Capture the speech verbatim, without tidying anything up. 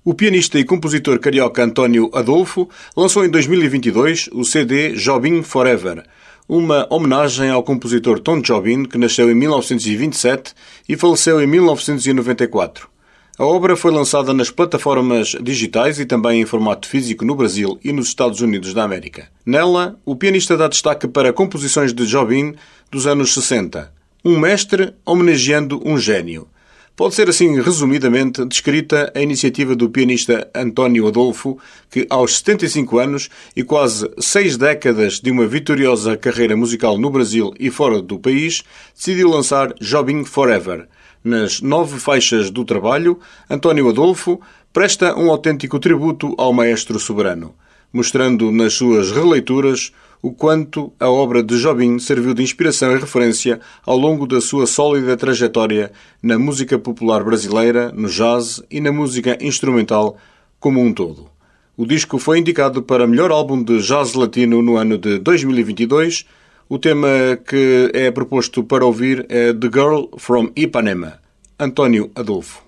O pianista e compositor carioca António Adolfo lançou em dois mil e vinte e dois o C D Jobim Forever, uma homenagem ao compositor Tom Jobim, que nasceu em mil novecentos e vinte e sete e faleceu em mil novecentos e noventa e quatro. A obra foi lançada nas plataformas digitais e também em formato físico no Brasil e nos Estados Unidos da América. Nela, o pianista dá destaque para composições de Jobim dos anos sessenta. Um mestre homenageando um gênio. Pode ser assim, resumidamente, descrita a iniciativa do pianista António Adolfo, que aos setenta e cinco anos e quase seis décadas de uma vitoriosa carreira musical no Brasil e fora do país, decidiu lançar Jobim Forever. Nas nove faixas do trabalho, António Adolfo presta um autêntico tributo ao maestro soberano, mostrando nas suas releituras o quanto a obra de Jobim serviu de inspiração e referência ao longo da sua sólida trajetória na música popular brasileira, no jazz e na música instrumental como um todo. O disco foi indicado para melhor álbum de jazz latino no ano de dois mil e vinte e dois. O tema que é proposto para ouvir é The Girl from Ipanema, António Adolfo.